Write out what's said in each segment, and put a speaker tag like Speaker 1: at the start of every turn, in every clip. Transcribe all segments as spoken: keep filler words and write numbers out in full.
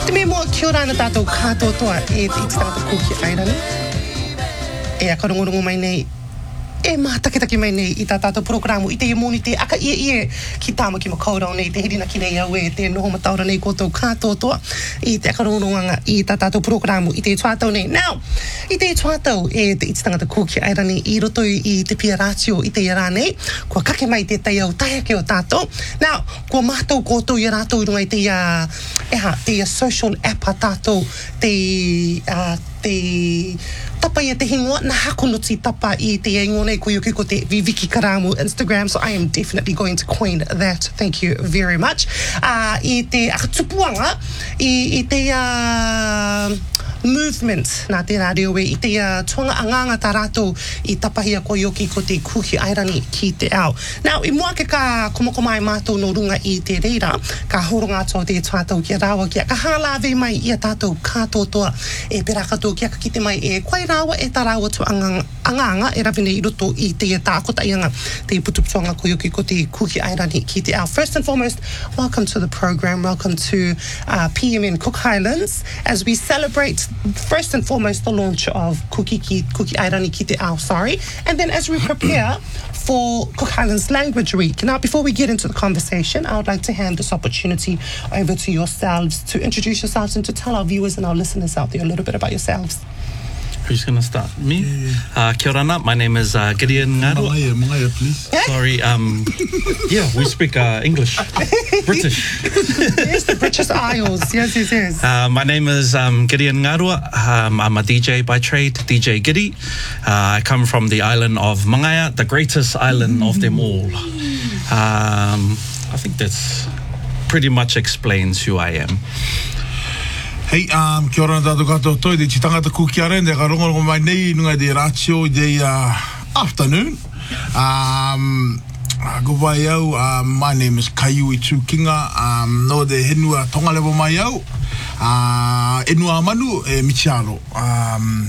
Speaker 1: Te me mua kia ora na tātou kātoa toa e te iti tangata kūki airani. E a karongorongo mai nei, e mātaketake mai nei i tā tātou programu, i te iemoni te aka ie ie ki tāma ki makaurau nei, te hirina ki nei au e, te noho mataura nei koutou kātoa toa, i te akarongoronga i tā tātou programu, i te tuatau nei. Now, i te tuatau e te iti tangata kūki airani, i roto i te pia rātio i te ira nei, kua kake mai te tai au taihake o tātou. Now, kua mātou koutou i rātou i runga i te, uh, eha, te social app a tātou, te, uh, te tapa i te hingoa, na hakonuti tapa i te ingoa nei ko yuki ko te Viviki Karamu Instagram, so I am definitely going to coin that. Thank you very much. Uh, I te akatupuanga, i, i te uh, movement nā te rāreo e, i te uh, tuanga anganga tā rātou i tapahia ko yoki ko te kūki airani ki te ao. Now, i mua ke ka komoko mai mātou no runga i te reira, ka horonga ato te tuatau kia rāua kia, ka hālawe mai i a tātou kātoa toa e pera katoa kia ka kite mai e koe rāua e tā rāua tu anganga, anganga e rawine i roto i te tākota ianga te putuputuanga ko yoki ko te kūki airani ki te ao. First and foremost, welcome to the program, welcome to uh, P M N Cook Highlands as we celebrate first and foremost the launch of Kuki, ki, Kuki Airani ki te ao, sorry, and then as we prepare for Cook Highlands Language Week. Now, before we get into the conversation, I would like to hand this opportunity over to yourselves to introduce yourselves and to tell our viewers and our listeners out there a little bit about yourselves.
Speaker 2: Who's going to start? Me?
Speaker 3: Yeah, yeah.
Speaker 2: Uh, kia ora na. My name is uh, Gideon Ngarua.
Speaker 3: Mangaya, Mangaya, please.
Speaker 2: Sorry, um, yeah, we speak uh, English. British.
Speaker 1: Yes, the British Isles. Yes, yes, yes.
Speaker 2: Uh, my name is um, Gideon Ngarua. Um, I'm a D J by trade, D J Giddy. Uh, I come from the island of Mangaya, the greatest island of them all. Um, I think that's pretty much explains who I am.
Speaker 3: Hei, um, kia ora na tātou katoa toi, te tangata kūki airani, ka rongorongo mai nei, nunga te rātio i te uh, afternoon. Um, go vai au, um, my name is Kaiui Tūkinga, um, no te henua tonga lewa mai au, uh, enua manu e Michiaro. Um,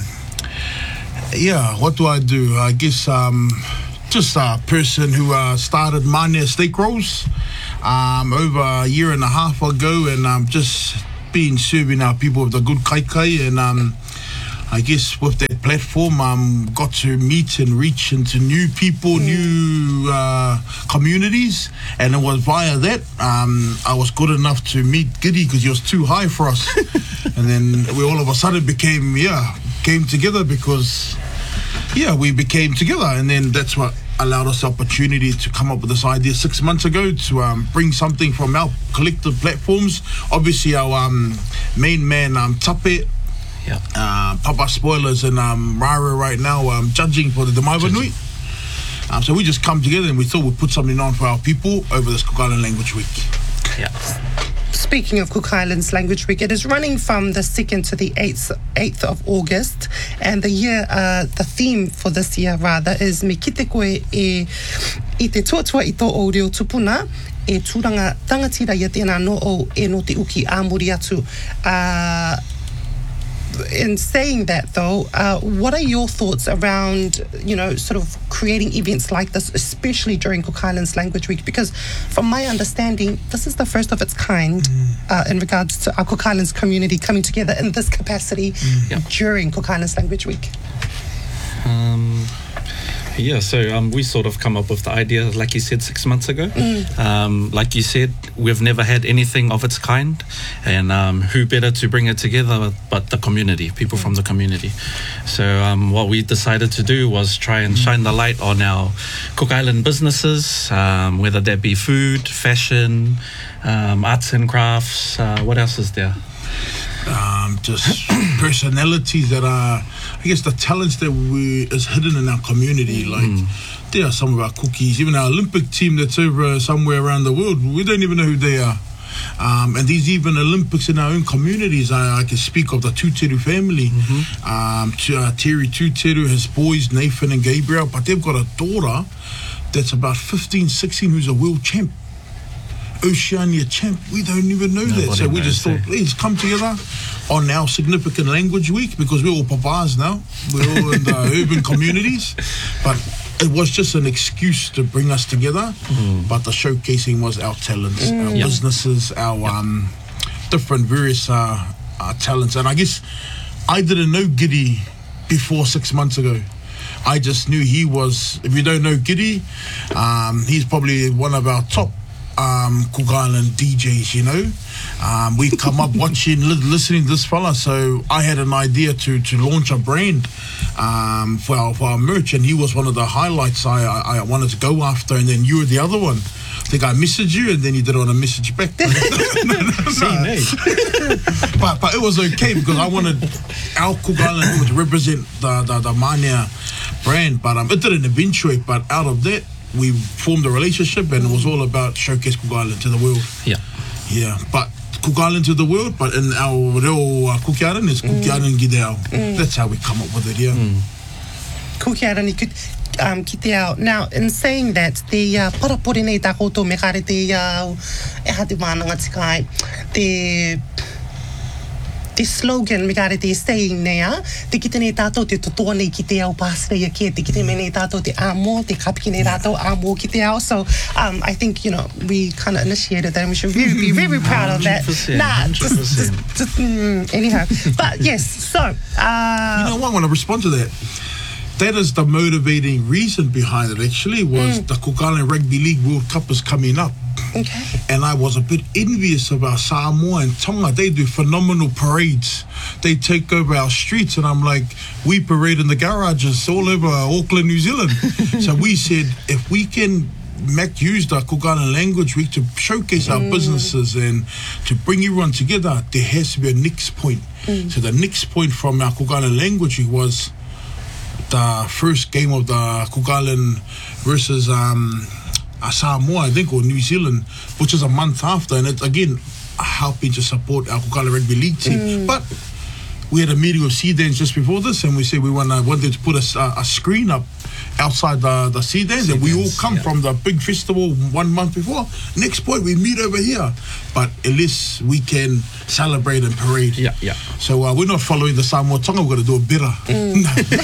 Speaker 3: yeah, what do I do? I guess um, just a person who uh, started Mania Steak Rolls um, over a year and a half ago, and um, just been serving our people with the good kai kai, and um, I guess with that platform um, got to meet and reach into new people, new uh, communities, and it was via that um, I was good enough to meet Giddy because he was too high for us. And then we all of a sudden became, yeah, came together because, yeah, we became together, and then that's what allowed us the opportunity to come up with this idea six months ago to um, bring something from our collective platforms. Obviously, our um, main man, um, Tape,
Speaker 2: Yeah.
Speaker 3: uh, Papa Spoilers, and um, Rara right now um, judging for the Demaiva Nui. Um, so we just come together and we thought we'd put something on for our people over this Cook Island Language Week.
Speaker 2: Yeah.
Speaker 1: Speaking of Cook Highlands Language Week, it is running from the second to the eighth, eighth of August, and the year, uh, the theme for this year rather is Me kite koe e i te tuatua i tō o reo tupuna e tūranga tangatira i tēnā no o e no te uki āmuri atu. Uh, in saying that though, uh, what are your thoughts around, you know, sort of creating events like this, especially during Cook Highlands Language Week? Because from my understanding, this is the first of its kind mm. uh, in regards to our Cook Highlands community coming together in this capacity mm. yep. during Cook Highlands Language Week.
Speaker 2: Um, yeah, so um, we sort of come up with the idea, like you said, six months ago. Mm. Um, like you said, we've never had anything of its kind, and um, who better to bring it together but the community, people mm. from the community. So um, what we decided to do was try and shine the light on our Cook Island businesses, um, whether that be food, fashion, um, arts and crafts. Uh, what else is there?
Speaker 3: Um, just personalities that are, I guess, the talents that we is hidden in our community. Like mm. there are some of our cookies, even our Olympic team that's over somewhere around the world. We don't even know who they are. Um, and these even Olympics in our own communities. I, I can speak of the Tuteru family. Mm-hmm. Um, to, uh, Terry Tuteru, his boys Nathan and Gabriel, but they've got a daughter that's about fifteen, sixteen who's a world champ. Oceania champ, we don't even know Nobody that. So we just thought, let's come together on our significant language week, because we're all papas now. We're all in the urban communities. But it was just an excuse to bring us together. Mm. But the showcasing was our talents, mm. our yep. businesses, our yep. um, different various uh, uh, talents. And I guess I didn't know Giddy before six months ago. I just knew he was, if you don't know Giddy, um, he's probably one of our top um, Cook Island D Js, you know. Um, we come up watching, li- listening to this fella, so I had an idea to to launch a brand um, for, our, for our merch, and he was one of the highlights I, I, I wanted to go after, and then you were the other one. I think I messaged you, and then you didn't want to message back. no, no, no. but, but it was okay, because I wanted our Cook Island to represent the, the, the Manea brand, but um, it didn't eventuate, but out of that, we formed a relationship, and it was all about showcase Cook Island to the world.
Speaker 2: Yeah.
Speaker 3: Yeah, but Cook Island to the world, but in our reo uh, Kuki Island is Kuki Island ki te ao. That's how we come up with it, yeah.
Speaker 2: Mm.
Speaker 1: Kuki Island ki, um, ki te ao. Now, in saying that, te uh, parapori nei tā koutou me kare te ao, e ha te wānanga tikai, te... te slogan me kare te saying nei a, te kite nei tātou te totoa nei ki te ao pāsreia kia, te kite me nei tātou te amo, te kapiki nei tātou amo ki te ao. So um, I think, you know, we kind of initiated that and we should really be very proud of that. Nah, just, just, just mm, anyhow. But yes, so... Uh,
Speaker 3: you know what, I want to respond to that. That is the motivating reason behind it, actually, was mm. the Cook Island Rugby League World Cup is coming up.
Speaker 1: Okay.
Speaker 3: And I was a bit envious of our Samoa and Tonga. They do phenomenal parades. They take over our streets, and I'm like, we parade in the garages all over Auckland, New Zealand. So we said, if we can make use the Cook Island language week to showcase our mm. businesses and to bring everyone together, there has to be a next point. Mm. So the next point from our Cook Island language week was the first game of the Cook Island versus um, Samoa, I think, or New Zealand, which is a month after, and it's again helping to support our Cook Island Rugby League team. Mm. But we had a meeting with Seedans just before this, and we said we wanna, wanted to put a, a screen up outside the, the Seedans, and we all come yeah. from the big festival one month before. Next point, we meet over here. But at least we can celebrate and parade.
Speaker 2: Yeah, yeah.
Speaker 3: So uh, we're not following the Samoa Tonga, we're going to do it better. Mm.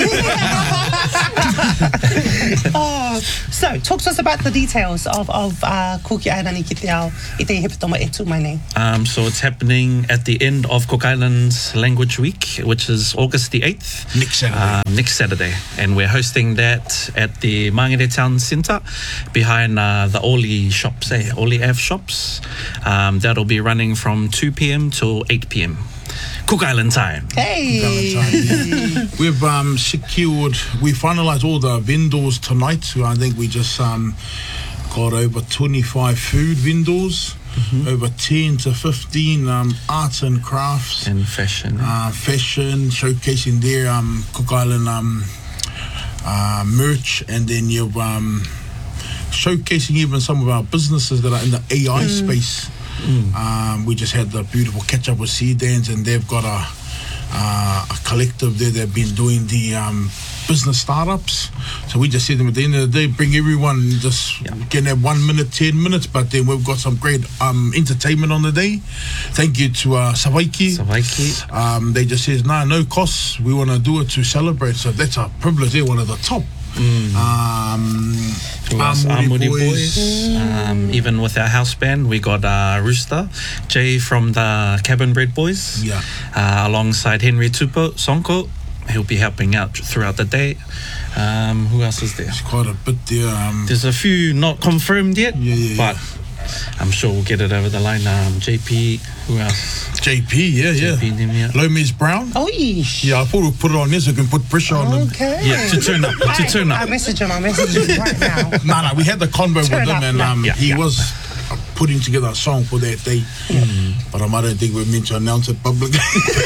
Speaker 1: oh, so, talk to us about the details of, of uh, Kuki Island i te ao i te hepatoma e tū mai nei.
Speaker 2: Um, so it's happening at the end of Cook Island's Language Week, which is August the eighth.
Speaker 3: Next Saturday.
Speaker 2: Um, next Saturday. And we're hosting that at the Mangere Town Centre behind uh, the Oli shops, eh? Oli Ave shops. Um, that'll be running from two p.m. till eight p.m. Cook Island time.
Speaker 1: Hey!
Speaker 3: Cook Island time, yeah. We've um, secured, we finalised all the vendors tonight. So I think we just um, got over twenty-five food vendors. Mm-hmm. Over ten to fifteen um, arts and crafts.
Speaker 2: And fashion.
Speaker 3: Uh, fashion, showcasing their um, Cook Island um, uh, merch. And then you've um, showcasing even some of our businesses that are in the A I mm. space. Mm. Um, we just had the beautiful catch up with Seedans, and they've got a, uh, a collective there. They've been doing the um, business startups. So we just said to them at the end of the day, bring everyone, just yeah. get that one minute, ten minutes, but then we've got some great um, entertainment on the day. Thank you to uh, Savaiki.
Speaker 2: Savaiki.
Speaker 3: Um, they just says, nah, no costs. We want to do it to celebrate. So that's a privilege. They're one of the top. Mm. Um,
Speaker 2: Amuri Boys, Boys. Um, even with our house band, we got uh, Rooster Jay from the Cabin Bread Boys,
Speaker 3: yeah,
Speaker 2: uh, alongside Henry Tupo Sonko. He'll be helping out throughout the day. Um, who else is there?
Speaker 3: There's quite a bit there. Um,
Speaker 2: There's a few not confirmed yet,
Speaker 3: yeah, yeah,
Speaker 2: but
Speaker 3: yeah.
Speaker 2: I'm sure we'll get it over the line. Um, J P, who else?
Speaker 3: J P, yeah,
Speaker 2: J P,
Speaker 3: yeah.
Speaker 2: Name, yeah.
Speaker 3: Lomez Brown.
Speaker 1: Oh, yeesh.
Speaker 3: Yeah, I thought we'll put it on this so we can put pressure on them.
Speaker 1: Okay.
Speaker 2: Yeah, to turn up, to turn up.
Speaker 1: I message him, I message him right now.
Speaker 3: No, no, we had the convo
Speaker 1: Turn
Speaker 3: with him,
Speaker 1: up,
Speaker 3: and
Speaker 1: no.
Speaker 3: um,
Speaker 2: yeah,
Speaker 3: he
Speaker 2: yeah.
Speaker 3: was uh, putting together a song for that day. Mm. But um, I don't think we're meant to announce it publicly.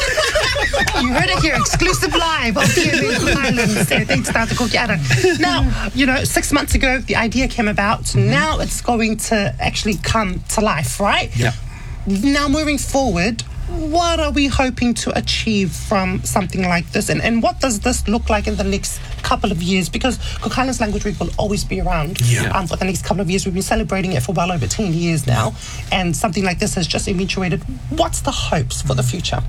Speaker 1: You heard it here, exclusive live on T V Cook Island. So thanks to Cook Island. Now, you know, six months ago, the idea came about. Mm-hmm. Now it's going to actually come to life, right?
Speaker 2: Yeah.
Speaker 1: Now, moving forward, what are we hoping to achieve from something like this? And, and what does this look like in the next couple of years? Because Cook Island's Language Week will always be around
Speaker 3: yeah.
Speaker 1: um, for the next couple of years. We've been celebrating it for well over ten years now. And something like this has just eventuated. What's the hopes for the future?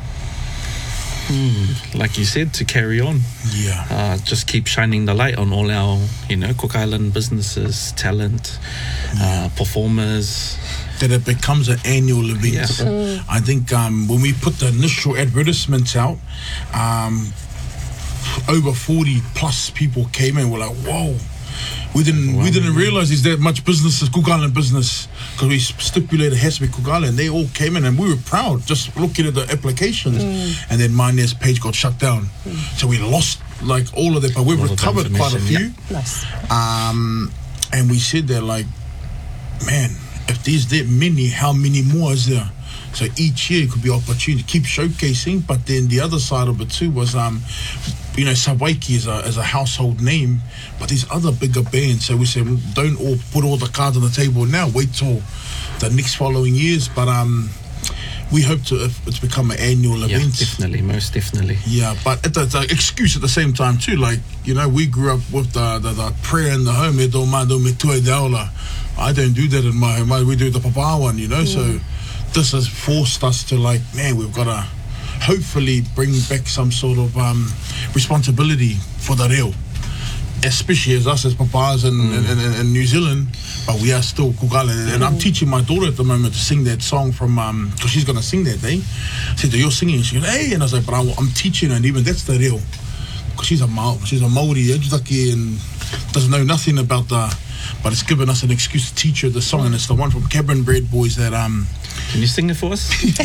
Speaker 2: Mm, like you said, to carry on.
Speaker 3: Yeah.
Speaker 2: Uh, just keep shining the light on all our, you know, Cook Island businesses, talent, yeah. uh, performers.
Speaker 3: that it becomes an annual event.
Speaker 2: Yeah. Mm.
Speaker 3: I think um, when we put the initial advertisements out, um, over forty plus people came in. We're like, whoa. We didn't
Speaker 2: Wow.
Speaker 3: we didn't realize there's that much business, Cook Island business, because we stipulated it has to be Cook Island. They all came in and we were proud just looking at the applications.
Speaker 1: Mm.
Speaker 3: And then Maine's page got shut down.
Speaker 1: Mm.
Speaker 3: So we lost like all of that, but we've
Speaker 2: All of the
Speaker 3: recovered quite a
Speaker 2: information,
Speaker 3: few.
Speaker 1: Nice.
Speaker 3: Um, and we said that, like, man, if there's that many, how many more is there? So each year could be opportunity to keep showcasing. But then the other side of it too was, um, you know, Sawaiki is a, is a household name, but there's other bigger bands. So we said, don't all put all the cards on the table now. Wait till the next following years. But um, we hope to if it's become an annual
Speaker 2: Yeah,
Speaker 3: event.
Speaker 2: definitely, most definitely.
Speaker 3: Yeah, but it's an excuse at the same time too. Like, you know, we grew up with the, the, the prayer in the home. E tō mātou me tue te aula. I don't do that in my home. We do the papa one, you know. Mm. So this has forced us to, like, man, we've got to hopefully bring back some sort of um, responsibility for the reo. Especially as us as papas in, mm. in, in, in New Zealand, but we are still Cook Island. And I'm teaching my daughter at the moment to sing that song from, um, because she's going to sing that day. I said, you're singing. She goes, hey. And I was like, but I, I'm teaching her, and even that's the reo. Because she's a Ma- she's a Māori, Ejutaki, and doesn't know nothing about the, but it's given us an excuse to teach her the song, and it's the one from Cabin Bread Boys that, um,
Speaker 2: Can you sing it for us?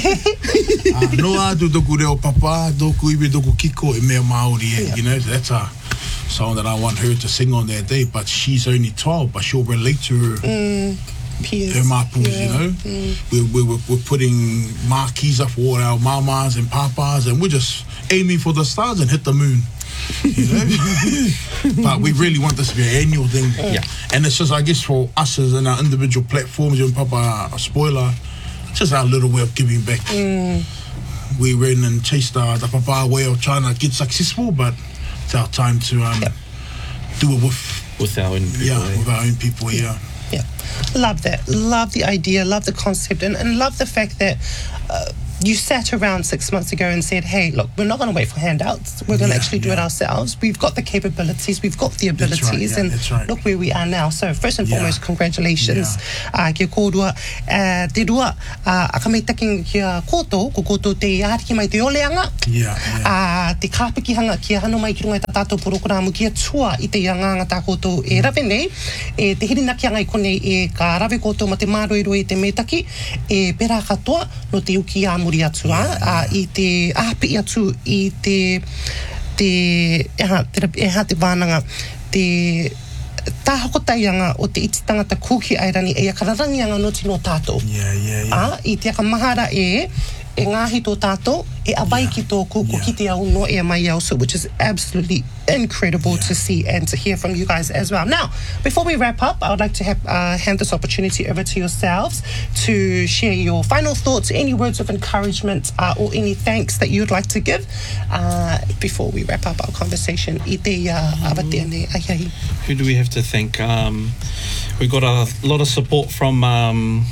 Speaker 3: uh, no adu doku reo papa, doku iwi doku kiko e mea Māori, eh? You know, that's a song that I want her to sing on that day, but she's only twelve, but she'll relate to her,
Speaker 1: Mm, peers.
Speaker 3: her mapus,
Speaker 1: Yeah.
Speaker 3: you know.
Speaker 1: Mm.
Speaker 3: We're, we're, we're putting marquees up for our mamas and papas, and we're just aiming for the stars and hit the moon. You know? But we really want this to be an annual thing.
Speaker 2: Yeah.
Speaker 3: And it's just, I guess, for us as in our individual platforms, and Papa, a spoiler, it's just our little way of giving back.
Speaker 1: Mm.
Speaker 3: We ran and chased the, the Papa way of trying to get successful, but it's our time to um,
Speaker 1: Yep.
Speaker 3: do it with,
Speaker 2: With our own people.
Speaker 3: yeah,
Speaker 2: eh?
Speaker 3: with our own people, yeah.
Speaker 1: Yeah, love that. Love the idea, love the concept, and, and love the fact that uh, you sat around six months ago and said, hey, look, we're not going to wait for handouts. We're going to
Speaker 3: Yeah,
Speaker 1: actually do
Speaker 3: yeah.
Speaker 1: it ourselves. We've got the capabilities, we've got the
Speaker 3: That's right,
Speaker 1: abilities,
Speaker 3: yeah,
Speaker 1: and
Speaker 3: that's right.
Speaker 1: look where we are now. So first and
Speaker 3: Yeah.
Speaker 1: foremost, congratulations. Uh, kia kōrua, uh, te rua, uh, aka mei taking kia kōtou, ko kōtou te iāriki mai te oleanga,
Speaker 3: Yeah, yeah.
Speaker 1: uh, te kāpikihanga kia hano mai ki runga i tā tātou programu kia tua i te ianganga tā kōtou e rawe nei, e te hirinaki anga i konei e ka rawe kōtou ma te māroiro i te mētaki, e pera katoa no te uki āmuri atu, yeah. uh, i te āpi atu i te te eha te, eha te wānanga te tāhokotaianga o te iti tangata kūki airani e akararangi anga noti no tātou.
Speaker 3: Yeah, yeah, yeah.
Speaker 1: Ah, i te aka mahara e e ngāhi tō tātou, e awai
Speaker 3: Yeah.
Speaker 1: ki tōku, ko
Speaker 3: Yeah.
Speaker 1: ki te au no e mai au, so which is absolutely incredible
Speaker 3: Yeah.
Speaker 1: to see and to hear from you guys as well. Now, before we wrap up, I would like to have, uh, hand this opportunity over to yourselves to share your final thoughts, any words of encouragement, uh, or any thanks that you'd like to give uh, before we wrap up our conversation. I te uh, awatea nei, ai ai.
Speaker 2: Who do we have to thank? Um, we got a lot of support from um,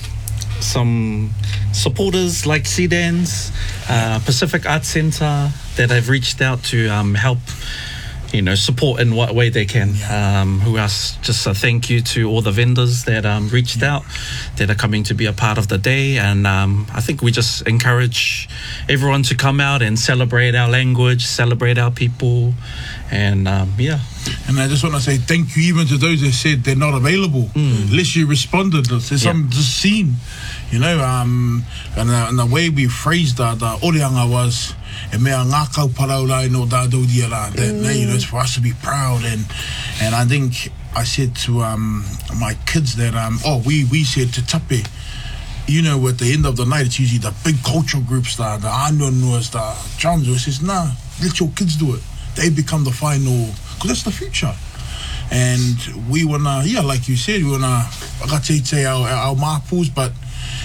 Speaker 2: some supporters like Sedans, uh, Pacific Arts Centre, that have reached out to um, help, you know, support in what way they can. Um, who else? Just a thank you to all the vendors that um, reached out, that are coming to be a part of the day. And um, I think we just encourage everyone to come out and celebrate our language, celebrate our people. And um, yeah.
Speaker 3: And I just want to say thank you even to those that said they're not available.
Speaker 2: Mm.
Speaker 3: Unless you responded. There's
Speaker 2: Yeah.
Speaker 3: some just seen, you know, um, and, the, and the way we phrased the, the oreanga was, e mea ngā kau parau lai no tātou dia la. That, mm. you know, it's for us to be proud. And and I think I said to um, my kids that, um, oh, we, we said to tape, you know, at the end of the night, it's usually the big cultural groups, the, the anuanuas, the drums. It says, nah, let your kids do it. They become the final, because that's the future. And we want to, yeah, like you said, we want to, whakateite our, our mapus, but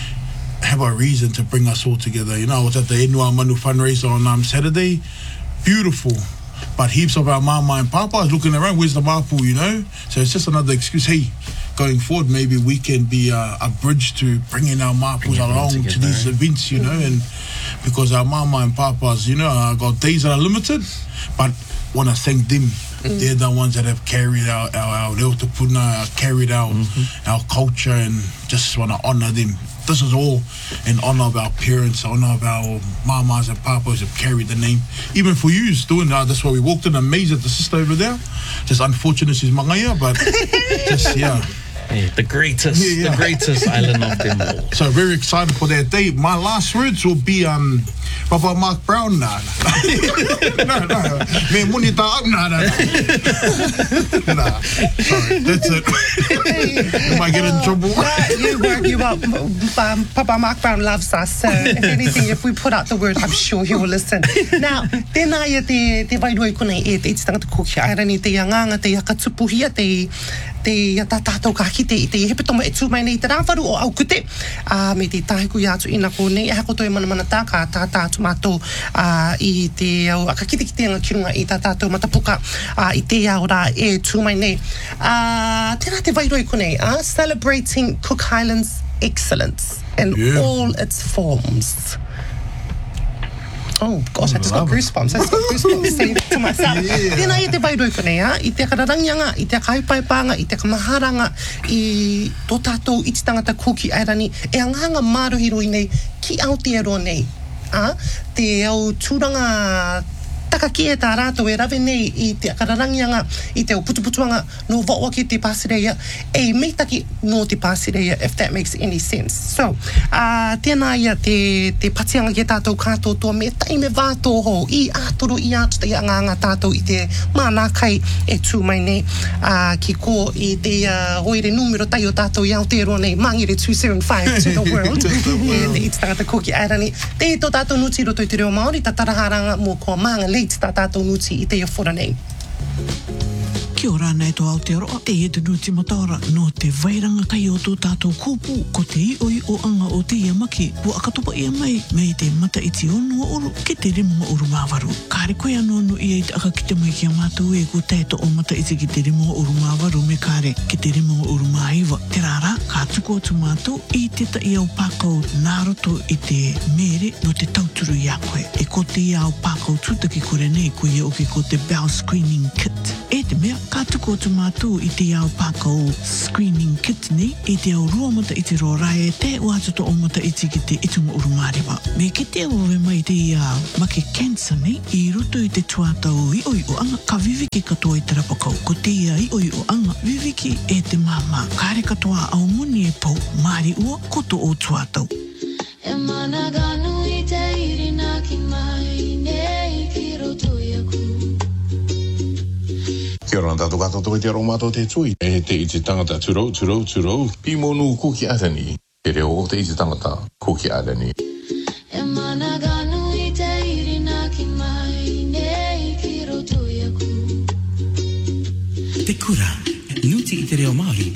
Speaker 3: have a reason to bring us all together. You know, I was at the Enua Manu fundraiser on um, Saturday. Beautiful. But heaps of our mama and papa is looking around, where's the mapu, you know? So it's just another excuse. Hey, going forward, maybe we can be a, a bridge to bringing our mapus
Speaker 2: Bring everyone
Speaker 3: along to
Speaker 2: together,
Speaker 3: these
Speaker 2: eh?
Speaker 3: events, you know, and because our mama and papas, you know, uh, got days that are limited, but want to thank them. Mm. They're the ones that have carried our, our, our reo te puna, carried our, mm-hmm. our culture, and just want to honour them this is all in honor of our parents, honor of our mamas and papas who carried the name. Even for you, doing that, that's why we walked in amazed at the sister over there. Just unfortunate she's Mangaya, but just, yeah.
Speaker 2: Yeah, the greatest, yeah, yeah. the greatest island of them all.
Speaker 3: So very excited for that day. My last words will be um, Papa Mark Brown. Nah, no, no, me muni ta nah, nah, nah. Sorry, that's it. I might get in trouble.
Speaker 1: Well, you were, you are. Um, Papa Mark Brown loves us. So if anything, if we put out the word, I'm sure he will listen. Now, tēnā ia te te wairoi konei e te tangata koki airani te anganga te akatupuhia te te tātou ka kite i te hepetoma e tūmai nei te rāwharu o au kute uh, me te tāhiku i atu ina ko nei e hako toi mana mana tā ka tā tātu mātou uh, i te au aka kite kitenga kirunga i tā tātou matapuka uh, i te au rā e tūmai nei uh, tēnā te wairoi konei uh, celebrating Cook Highlands excellence in yeah. all its forms. Oh gosh, I just got goosebumps. I just got goosebumps saying that to myself. Yeah. Tēnā i te wairoi konei, ha? I te kararangianga, i te kaipaipanga, i te kamaharanga, i tō tātou iti tangata kūki airani, e anganga māruhiroi nei ki Aotearoa nei. Ha? Te au tūranga takaki e tā rātou e rawe nei i te kararangianga, i te au putuputuanga no waoake te Pāsireia, e meitaki no te Pāsireia, if that makes any sense. So, uh, tēnā ia te, te patianga ki tātou kātou toa me taime vātō ho, i ātoro i atu te anganga tātou i te mānā kai e tūmai nei, uh, ki ko i te uh, hoire numero tai o tātou i Aotearoa nei, mangere two seven five to the world, e te iti tangata koki airani. Te tō tātou nuti roto i te reo Māori, ta taraharanga mō kua manga leit tā tātou nuti i te iawhora nei.
Speaker 4: Kia ora nei tō Aotearoa, te e te nuti mataora no te vairanga kai o tō tātou kūpū ko te ioi o anga o te iamaki ua akatopa ia mai me te mata iti onua uru ke te remunga uru māwaru. Kāre koe anō no ia i te aka ki te mai kia mātou e ko teito o mata iti ki te remunga uru māwaru me kāre ki te remunga uru māiwa. Te rāra, kā tuko atu mātou i te ta iau pākau nāroto i te mere no te tauturu i a koe. E ko te iau pākau tūtaki kore nei ko ia oki ko te bowel screening kit. E te mea, ka tuko atu mātou i te iau pākau screening kit nei, i te au rua mata i te rorae, te uatoto o mata iti ki te itunga uru mārewa. Me ke te awawe mai te iau make cancer nei, i roto i te tuatau i oi o anga, ka viviki katoa i te rapakau. Ko te ia i oi o anga, viviki e te māma. Kāre katoa au muni e pau, māri ua, koto o tuatau.
Speaker 5: E mana ganu i te irina ki mai, nei ki roto i aku.
Speaker 6: Kia ora tātou kātou tōi te aromato te tui. E te iti tangata turou, turou, turou. Pimonu kuki arani. Te reo o te iti tangata kuki arani.
Speaker 5: E mana ganu i te irina ki mai, nei ki roto i aku.
Speaker 7: Te kura, nuti i te reo Māori.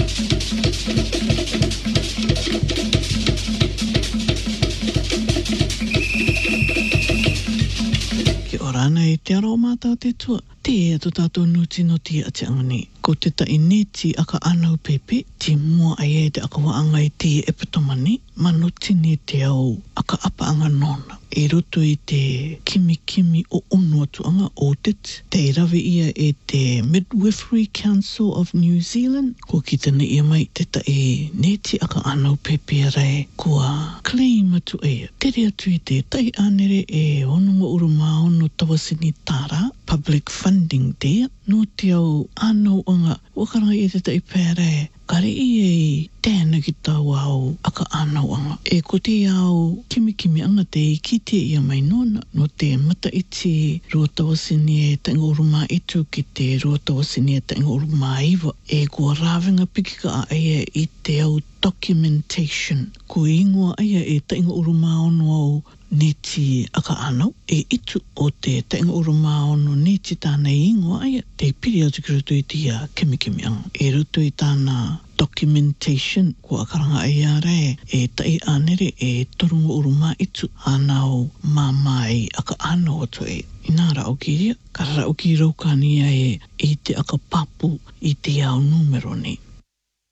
Speaker 4: Kia ora nei te aromata te tua. Te e to tātou nuti no te ati angani. Ko te ta ineti aka anau pepe, te mua ai e te aka waanga i te epitomani, manuti ni te au aka apa anga nona. E roto i te kimi kimi o ono atu anga o tit, te rawe ia e te Midwifery Council of New Zealand, ko ki tana ia mai te ta e neti aka anau pepe rai, kua claim atu ea. Tere atu i te tai anere e ononga uru maono tawasini tāra, public funding te, no te au anau anga, wakaranga i te tai pēre, kare i e tēna ki tau au aka anau anga. E ko te au kimi kimi anga te i ki te ia mai nona, no te mata iti rua tawasini e tainga uruma itu ki te rua tawasini e tainga uruma iwa. E kua rāwenga pikika a aia i te au documentation. Ko ingoa aia e tainga uruma ono au neti aka anau, e itu o te tainga uruma ono neti tāna ingoa aia, te piri atu ki roto i tia kimi kimi anga. E roto i tāna documentation, ko akaranga ai are, e tai anere e torunga uruma itu anau mamai aka anau atu e. Inara o kiria, karara o ki raukani ai e te aka papu i te au numero ni.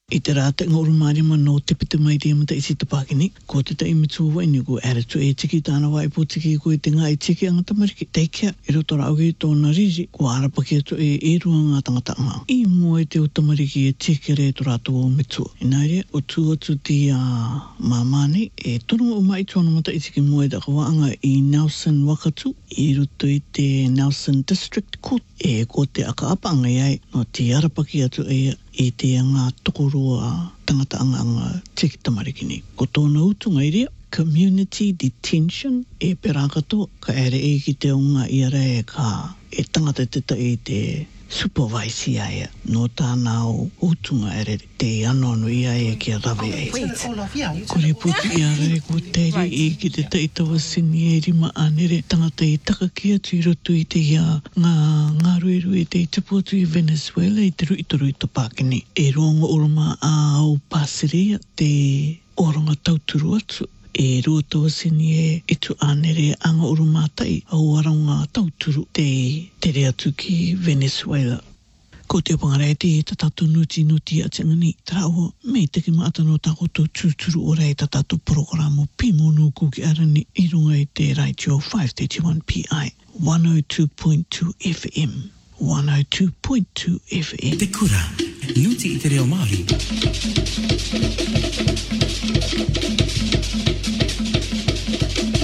Speaker 4: I te rāta ngā urumārima no te pita mai rea mata isi te Pākini, ko te tai mitu wa ini ko ara tu e tiki tāna wa e po tiki ko e te ngā e tiki anga tamariki. Teikea, e roto rā auki tōna riri, ko arapaki atu e e rua ngā tangata ngā. I mua e te o tamariki e tiki re to rātu o mitu. I nāre, o tū atu ti a uh, māmane, e tono o mai tōna mata i tiki mua e taka waanga i Nelson Wakatu, i roto i te Nelson District Court, e ko te aka apa anga iai, no te arapaki atu e i te anga tokorua tangata anga anga tiki tamariki ni. Ko tōna utunga i rea, community detention e perakato, ka ere e ki te unga i ara e ka e tangata teta i te supervise ia no tāna o utunga ere te anono ia e ki a rawe e. Kore puti ia re ko teiri i ki te taitawa sini e rima anere tangata i taka ki atu i roto i te ia ngā ngā ruiru i te i tupu atu i Venezuela i te rui toru i te Pākini. E ronga oroma a au Pāsiria te oranga tauturu atu. E rua toa sini e itu anere anga urumātai au aronga tauturu te tere atu ki Venezuela. Ko te opangara e te e tatatu nuti nuti a te ngani trao mei teki maata no takoto tūturu ora e tatatu programo Pimonu Kuki Arani i runga i te Radio five thirty-one P I one oh two point two F M one oh two point two F M.
Speaker 7: Te kura, nuti i te reo Māori.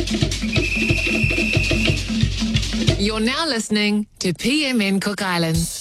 Speaker 8: You're now listening to P M N Cook Islands.